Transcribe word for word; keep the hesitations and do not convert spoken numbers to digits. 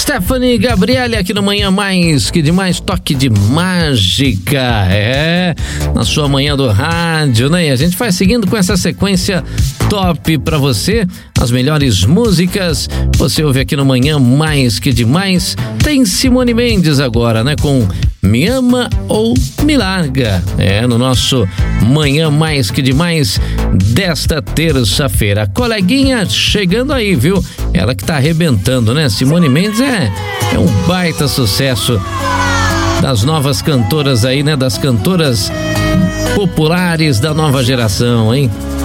Stephanie Gabriele aqui no Manhã Mais que Demais, toque de mágica, é, na sua manhã do rádio, né? E a gente vai seguindo com essa sequência top pra você, as melhores músicas, você ouve aqui no Manhã Mais que Demais. Tem Simone Mendes agora, né? Com Me Ama ou Me Larga, é, no nosso Manhã Mais que Demais desta terça-feira. Coleguinha chegando aí, viu? Ela que tá arrebentando, né? Simone Mendes é, é um baita sucesso das novas cantoras aí, né? Das cantoras populares da nova geração, hein?